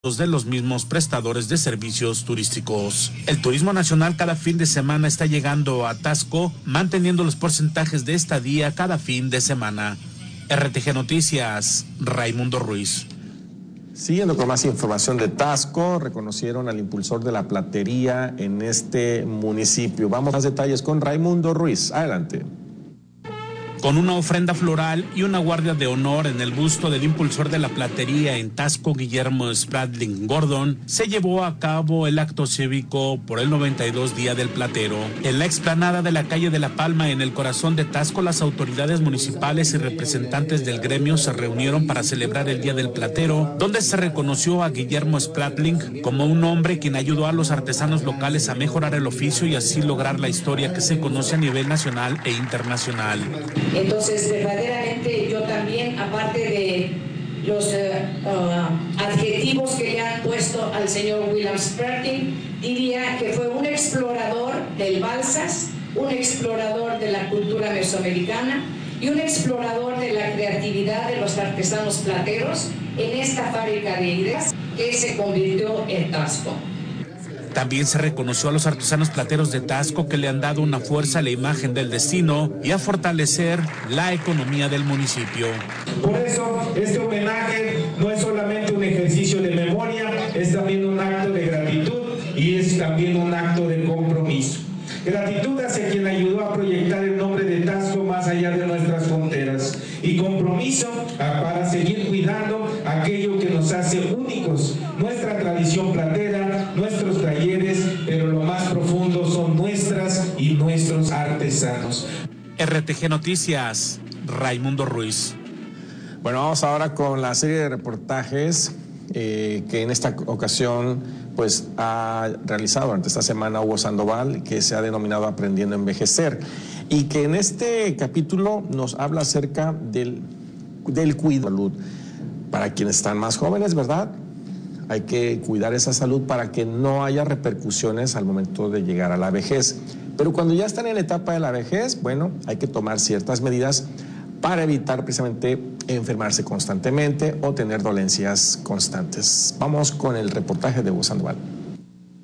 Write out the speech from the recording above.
de los mismos prestadores de servicios turísticos. El turismo nacional cada fin de semana está llegando a Taxco, manteniendo los porcentajes de estadía cada fin de semana. RTG Noticias, Raimundo Ruiz. Siguiendo con más información de Taxco, reconocieron al impulsor de la platería en este municipio. Vamos a más detalles con Raimundo Ruiz. Adelante. Con una ofrenda floral y una guardia de honor en el busto del impulsor de la platería en Taxco, Guillermo Spradling Gordon, se llevó a cabo el acto cívico por el 92 Día del Platero. En la explanada de la calle de La Palma, en el corazón de Taxco, las autoridades municipales y representantes del gremio se reunieron para celebrar el Día del Platero, donde se reconoció a Guillermo Spradling como un hombre quien ayudó a los artesanos locales a mejorar el oficio y así lograr la historia que se conoce a nivel nacional e internacional. Entonces, verdaderamente yo también, aparte de los adjetivos que le han puesto al señor William Spradling, diría que fue un explorador del Balsas, un explorador de la cultura mesoamericana y un explorador de la creatividad de los artesanos plateros en esta fábrica de ideas que se convirtió en Taxco. También se reconoció a los artesanos plateros de Taxco que le han dado una fuerza a la imagen del destino y a fortalecer la economía del municipio. Por eso, este homenaje no es solamente un ejercicio de memoria, es también un acto de gratitud y es también un acto de compromiso. Gratitud hacia quien ayudó a proyectar el nombre de Taxco más allá de nuestras fronteras y compromiso para seguir cuidando aquello que nos hace únicos, nuestra tradición platera, nuestros talleres, pero lo más profundo son nuestras y nuestros artesanos. RTG Noticias, Raimundo Ruiz. Bueno, vamos ahora con la serie de reportajes que en esta ocasión pues ha realizado durante esta semana Hugo Sandoval, que se ha denominado Aprendiendo a Envejecer, y que en este capítulo nos habla acerca del cuidado de salud para quienes están más jóvenes, ¿verdad? Hay que cuidar esa salud para que no haya repercusiones al momento de llegar a la vejez. Pero cuando ya están en la etapa de la vejez, bueno, hay que tomar ciertas medidas para evitar precisamente enfermarse constantemente o tener dolencias constantes. Vamos con el reportaje de Hugo Sandoval.